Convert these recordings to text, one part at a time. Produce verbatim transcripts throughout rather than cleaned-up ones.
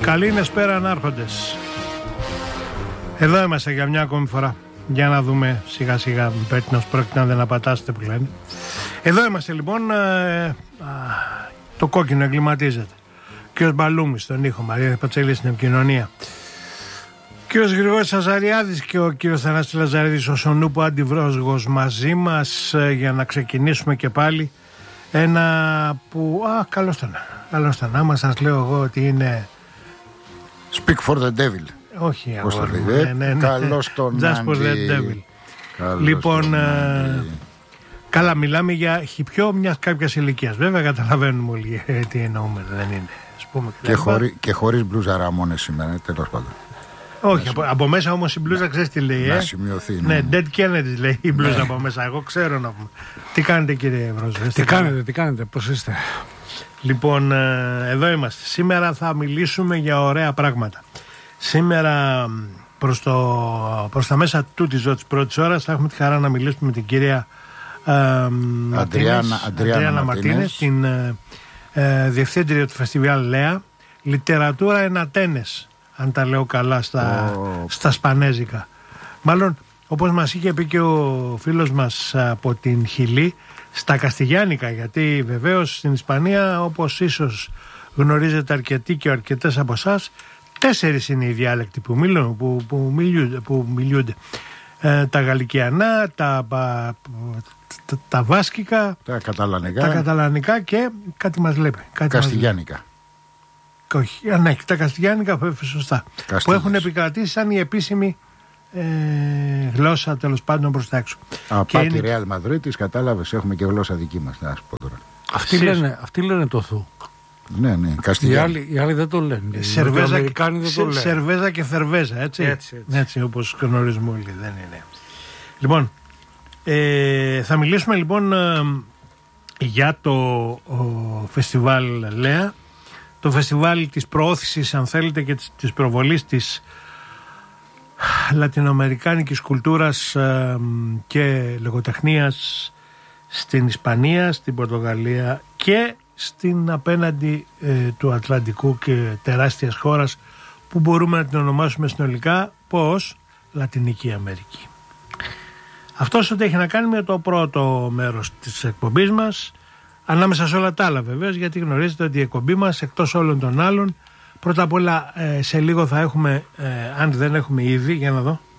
Καλή νεσπέρα ανάρχοντες. Εδώ είμαστε για μια ακόμη φορά. Για να δούμε σιγά σιγά πέτεινος πρόκειται να δεν απατάσετε που λένε. Εδώ είμαστε λοιπόν. ε, ε, Το κόκκινο εγκληματίζεται. Κύριος Μπαλούμης στον ήχο, Μαρία Πατσέλη στην επικοινωνία. Κύριος Γρηγόρης Αζαριάδης και ο κύριος Θανάσης Λαζαρίδης ο Σονούπο Αντιβρόσγος μαζί μας ε, για να ξεκινήσουμε και πάλι ένα που... Α, καλώς τον. Καλώς τον. Άμα σας λέω εγώ ότι είναι... Speak for the devil. Όχι, αγόρι μου. Ναι, ναι, ναι. Καλώς τον Just for the devil. Λοιπόν, ε, καλά, μιλάμε για χιπιό μιας κάποιας ηλικίας. Βέβαια, καταλαβαίνουμε όλοι ε, τι εννοούμε, δεν είναι. Ας πούμε, και, χωρί, και χωρίς μπλούζα Ραμόνες σήμερα, τέλος πάντων. Όχι, από, από μέσα όμως η μπλούζα ξέρεις τι λέει. Να ε? σημειωθεί. Ναι, ναι, Dead Kennedy λέει η μπλούζα ναι. Από μέσα. Εγώ ξέρω να πούμε. Τι κάνετε κύριε Βρόζο? Τι κάνετε, τι κάνετε, πώς είστε? Λοιπόν, ε, εδώ είμαστε. Σήμερα θα μιλήσουμε για ωραία πράγματα. Σήμερα προς, το, προς τα μέσα τούτης της πρώτης ώρας θα έχουμε τη χαρά να μιλήσουμε με την κυρία ε, Αντριάννα, Αντριάννα Μαρτίνες, την ε, ε, διευθύντρια του φεστιβάλ ΛΕΑ, Λιτερατούρα εν Ατένες, αν τα λέω καλά στα, oh. στα σπανέζικα. Μάλλον, όπως μας είχε πει και ο φίλος μας από την Χιλή, στα καστιγιάνικα, γιατί βεβαίως στην Ισπανία, όπως ίσως γνωρίζετε αρκετοί και αρκετές από εσάς, τέσσερις είναι οι διάλεκτοι που, μιλούν, που, που μιλούνται. Που μιλούνται. Ε, τα γαλλικιανά, τα, τα, τα, τα βάσκικα, τα καταλανικά, τα καταλανικά και κάτι μας λέει. Καστιγιάνικα. Όχι, ναι, τα καστιγιάνικα, σωστά. Καστίγες. Που έχουν επικρατήσει σαν η επίσημη ε, γλώσσα τέλος πάντων προς τα έξω. Α, πάτη είναι... Ρεάλ Μαδρίτης, κατάλαβες, έχουμε και γλώσσα δική μας. Να σου πω τώρα. Αυτοί λένε, αυτοί λένε το θου. Ναι, ναι, οι άλλοι, οι άλλοι δεν το λένε. Σερβέζα, οι και, δεν το λένε. Σερβέζα και θερβέζα, έτσι. Έτσι, έτσι. έτσι όπως γνωρίζουμε όλοι, δεν είναι. Λοιπόν, ε, θα μιλήσουμε λοιπόν ε, για το ο, φεστιβάλ ΛΕΑ, το φεστιβάλ της προώθησης, αν θέλετε, και της, της προβολής της λατινοαμερικάνικης κουλτούρας ε, και λογοτεχνίας στην Ισπανία, στην Πορτογαλία και στην απέναντι ε, του Ατλαντικού και τεράστιας χώρας που μπορούμε να την ονομάσουμε συνολικά πως Λατινική Αμερική. Αυτός ό,τι έχει να κάνει με το πρώτο μέρος της εκπομπής μας, ανάμεσα σε όλα τα άλλα βεβαίως, γιατί γνωρίζετε ότι η εκπομπή μας εκτός όλων των άλλων, πρώτα απ' όλα ε, σε λίγο θα έχουμε, ε, αν δεν έχουμε ήδη, για να δω.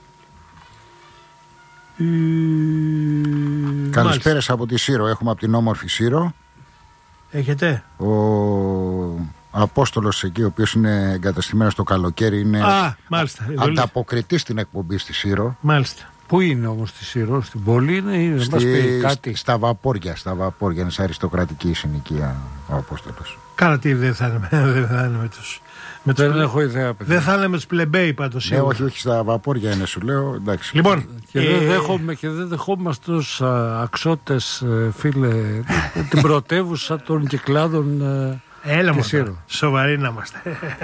Καλησπέρας από τη Σύρο, έχουμε από την όμορφη Σύρο. Έχετε. Ο Απόστολος εκεί, ο οποίος είναι εγκαταστημένος το καλοκαίρι, είναι Α, μάλιστα. ανταποκριτής στην εκπομπή στη Σύρο. Μάλιστα. Πού είναι όμως στη Σύρο, στην πόλη είναι ή δεν μας πει κάτι? Στα βαπόρια, στα βαπόρια, είναι σε αριστοκρατική συνοικία ο Απόστολος. Καλά, τι δεν θα είναι, δεν θα είναι με τους... Με δεν τους... έχω ιδέα, παιδιά. Δεν θα είναι με τους πλεμπέοι πάντως. Ναι, όχι, όχι, στα βαπόρια είναι, σου λέω, εντάξει. Λοιπόν, και, ε... δεν δέχομαι, και δεν δεχόμαστε τους αξώτες, φίλε, την πρωτεύουσα των κυκλάδων. Έλα μου, σοβαροί να είμαστε.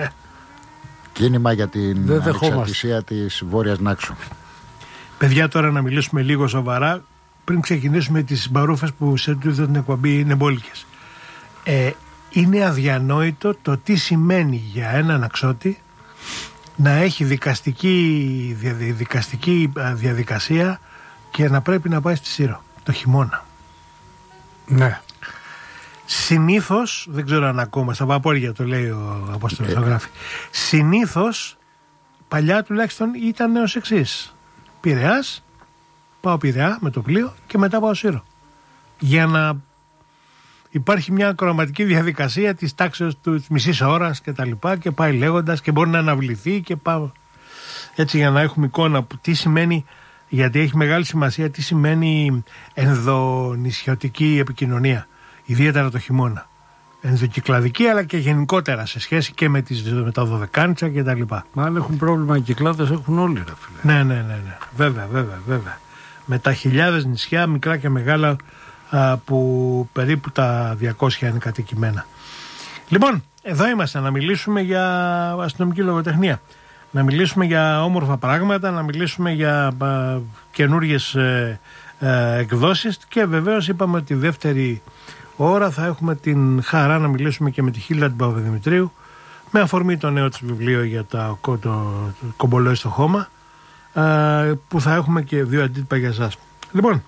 Κίνημα για την ανεξαρτησία της Βόρειας Νάξου. Παιδιά, τώρα να μιλήσουμε λίγο σοβαρά πριν ξεκινήσουμε τις μπαρούφες που σε τούτη την εκπομπή είναι μπόλικες. Ε, είναι αδιανόητο το τι σημαίνει για έναν αξώτη να έχει δικαστική, δικαστική διαδικασία και να πρέπει να πάει στη Σύρο το χειμώνα. Ναι. Συνήθως, δεν ξέρω αν ακόμα, στα βαπόρια το λέει ο Απόστολος, το γράφει. Συνήθως, παλιά τουλάχιστον ήταν ως εξής. Πειραιάς, πάω Πειραιά με το πλοίο και μετά πάω Σύρο. Για να υπάρχει μια ακροαματική διαδικασία της τάξης του μισής ώρας και τα λοιπά και πάει λέγοντας και μπορεί να αναβληθεί και πάω. Έτσι για να έχουμε εικόνα που τι σημαίνει, γιατί έχει μεγάλη σημασία τι σημαίνει ενδονησιωτική επικοινωνία, ιδιαίτερα το χειμώνα. Ενδοκυκλαδική αλλά και γενικότερα σε σχέση και με, τις, με τα Δωδεκάνησα και τα λοιπά. Μα αν έχουν πρόβλημα οι κυκλάδες έχουν όλοι, ρε φίλε. Ναι, ναι, ναι, ναι. Βέβαια, βέβαια, βέβαια. Με τα χιλιάδες νησιά, μικρά και μεγάλα, α, που περίπου τα διακόσια είναι κατοικημένα. Λοιπόν, εδώ είμαστε να μιλήσουμε για αστυνομική λογοτεχνία. Να μιλήσουμε για όμορφα πράγματα, να μιλήσουμε για α, καινούργιες ε, ε, εκδόσεις και βεβαίως είπαμε ότι δεύτερη ώρα θα έχουμε την χαρά να μιλήσουμε και με τη Χίλτα την Παπαδημητρίου με αφορμή το νέο της βιβλίο για το, το, το κομπολόι στο χώμα, ε, που θα έχουμε και δύο αντίτυπα για εσάς. Λοιπόν,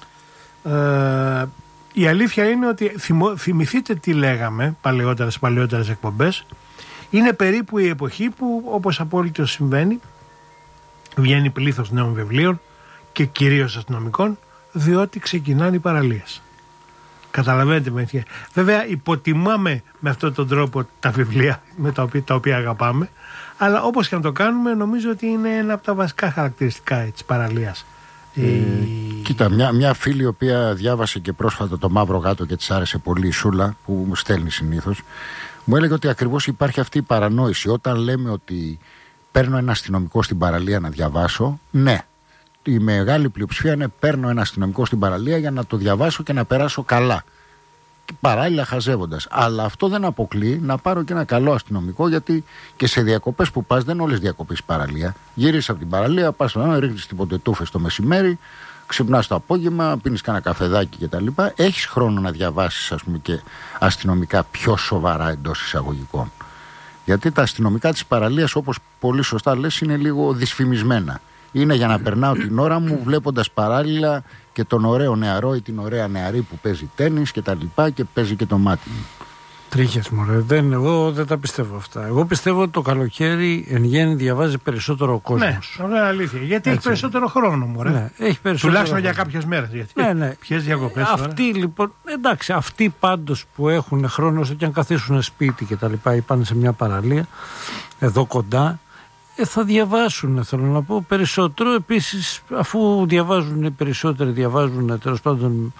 ε, η αλήθεια είναι ότι θυμω, θυμηθείτε τι λέγαμε παλαιότερες, παλαιότερες εκπομπές. Είναι περίπου η εποχή που, όπως απόλυτο συμβαίνει, βγαίνει πλήθος νέων βιβλίων και κυρίως αστυνομικών, διότι ξεκινάνε οι παραλίες. Καταλαβαίνετε με τι. Βέβαια υποτιμάμε με αυτόν τον τρόπο τα βιβλία με τα οποία, τα οποία αγαπάμε, αλλά όπως και να το κάνουμε, νομίζω ότι είναι ένα από τα βασικά χαρακτηριστικά της παραλίας. Ε, η... Κοίτα, μια, μια φίλη η οποία διάβασε και πρόσφατα το Μαύρο Γάτο και της άρεσε πολύ, η Σούλα, που μου στέλνει συνήθως, μου έλεγε ότι ακριβώς υπάρχει αυτή η παρανόηση. Όταν λέμε ότι παίρνω ένα αστυνομικό στην παραλία να διαβάσω, ναι, η μεγάλη πλειοψηφία είναι παίρνω ένα αστυνομικό στην παραλία για να το διαβάσω και να περάσω καλά. Και παράλληλα χαζεύοντας. Αλλά αυτό δεν αποκλείει να πάρω και ένα καλό αστυνομικό, γιατί και σε διακοπές που πας, δεν όλες διακοπές παραλία. Γύρισες από την παραλία, πας στον ρίχνεις την ποτετούφες το μεσημέρι, ξυπνάς το απόγευμα, πίνεις κανένα καφεδάκι κτλ. Έχεις χρόνο να διαβάσεις, ας πούμε, και αστυνομικά πιο σοβαρά εντός εισαγωγικών. Γιατί τα αστυνομικά της παραλίας, όπως πολύ σωστά λες, είναι λίγο δυσφημισμένα. Είναι για να περνάω την ώρα μου βλέποντας παράλληλα και τον ωραίο νεαρό ή την ωραία νεαρή που παίζει τένις και τα λοιπά και παίζει και το μάτι μου. Τρίχες μωρέ, δεν, εγώ δεν τα πιστεύω αυτά. Εγώ πιστεύω ότι το καλοκαίρι εν γέννη διαβάζει περισσότερο ο κόσμος. Ναι, ωραία αλήθεια. Γιατί έτσι. Έχει περισσότερο χρόνο μωρέ. Ναι, έχει περισσότερο τουλάχιστον χρόνο. Για κάποιες μέρες. Γιατί ναι, ναι. Ποιες διακοπές τώρα. Αυτοί λοιπόν, εντάξει, αυτοί πάντως που έχουν χρόνο, όσο και αν καθίσουν σπίτι και τα λοιπά ή πάνε σε μια παραλία εδώ κοντά, Ε, θα διαβάσουν, θέλω να πω, περισσότερο. Επίσης, αφού διαβάζουν οι περισσότεροι, διαβάζουν τέλος πάντων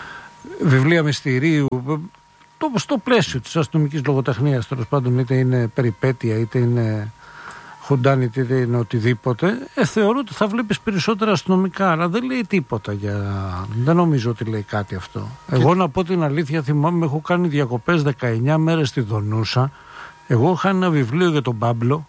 βιβλία μυστηρίου, το, στο πλαίσιο της αστυνομικής λογοτεχνίας, τέλος πάντων, είτε είναι περιπέτεια, είτε είναι χουντάνιτη, είτε είναι οτιδήποτε, ε, θεωρώ ότι θα βλέπεις περισσότερα αστυνομικά, αλλά δεν λέει τίποτα για... Δεν νομίζω ότι λέει κάτι αυτό. Και... Εγώ να πω την αλήθεια, θυμάμαι, έχω κάνει διακοπές δεκαεννιά μέρες στη Δονούσα. Εγώ είχα ένα βιβλίο για τον Πάμπλο,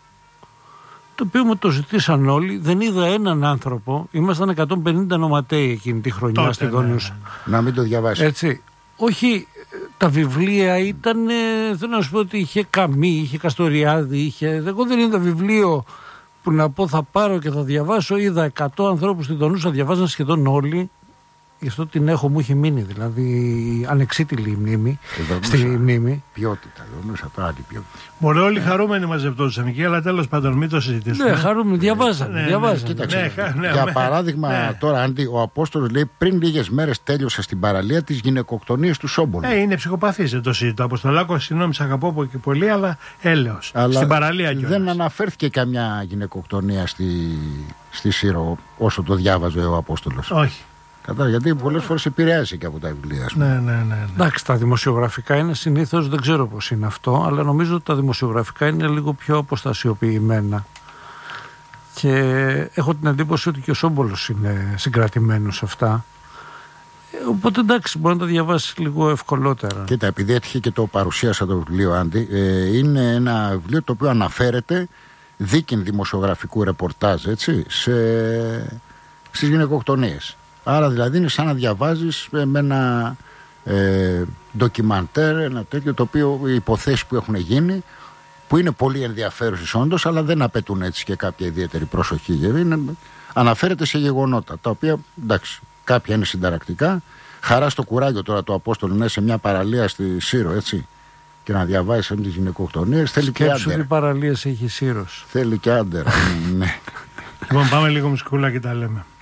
το οποίο μου το ζητήσαν όλοι, δεν είδα έναν άνθρωπο. Ήμασταν εκατόν πενήντα νοματέοι εκείνη τη χρονιά. Τότε, στη Δονούσα. Ναι. Να μην το διαβάσει. Έτσι. Όχι, τα βιβλία ήταν, θέλω να σου πω ότι είχε Καμί, είχε Καστοριάδη, είχε... Εγώ δεν είδα βιβλίο που να πω θα πάρω και θα διαβάσω. Είδα εκατό ανθρώπους στη Δονούσα, διαβάζαν σχεδόν όλοι. Γι' αυτό την έχω, μου έχει μείνει, δηλαδή ανεξίτηλη η μνήμη. Στη μνήμη. Ποιότητα, Δονούσα, τώρα άλλη ποιότητα. Μπορεί όλοι χαρούμενοι μαζευτόντουσαν εκεί, αλλά τέλος πάντων μην το συζητήσουμε. Ναι, χαρούμενοι, διαβάζανε. Ναι, διαβάζανε. Ναι, κοίταξε, ναι, ναι, για ναι, παράδειγμα, ναι. τώρα, Άντι, ο Απόστολος λέει πριν λίγες μέρες τέλειωσε στην παραλία τις γυναικοκτονίες του Σόμπολου. Ε, είναι ψυχοπαθής, δεν το συζητώ. Αποστολάκο, συγγνώμη, σε αγαπώ και πολύ, αλλά έλεος. Αλλά στην παραλία κιόλας. Δεν αναφέρθηκε καμιά γυναικοκτονία στη, στη Σύρο όσο το διάβαζε ο Απόστολος. Όχι. Κατά, γιατί πολλές φορές επηρεάζει και από τα βιβλία. Ναι, ναι, ναι, ναι. Εντάξει, τα δημοσιογραφικά είναι συνήθως, δεν ξέρω πώς είναι αυτό, αλλά νομίζω ότι τα δημοσιογραφικά είναι λίγο πιο αποστασιοποιημένα. Και έχω την εντύπωση ότι και ο Σόμπολος είναι συγκρατημένος σε αυτά. Οπότε εντάξει, μπορεί να τα διαβάσει λίγο ευκολότερα. Κοίτα, επειδή έτυχε και το παρουσίασα το βιβλίο, Άντι, ε, είναι ένα βιβλίο το οποίο αναφέρεται δίκην δημοσιογραφικού ρεπορτάζ, έτσι, σε, στις γυναικοκτονίες. Άρα δηλαδή είναι σαν να διαβάζεις με ένα ε, ντοκιμαντέρ, ένα τέτοιο, το οποίο οι υποθέσεις που έχουν γίνει, που είναι πολύ ενδιαφέρουσες όντως, αλλά δεν απαιτούν έτσι και κάποια ιδιαίτερη προσοχή. Γιατί είναι, αναφέρεται σε γεγονότα, τα οποία εντάξει, κάποια είναι συνταρακτικά. Χαρά στο κουράγιο τώρα του Απόστολου να σε μια παραλία στη Σύρο, έτσι, και να διαβάζει τις γυναικοκτονίες. Θέλει και άντερα. Σκέψου τι παραλίες έχει Σύρος. Θέλει και άντερα. Ναι. Λοιπόν, πάμε λίγο μουσικούλα και τα λέμε.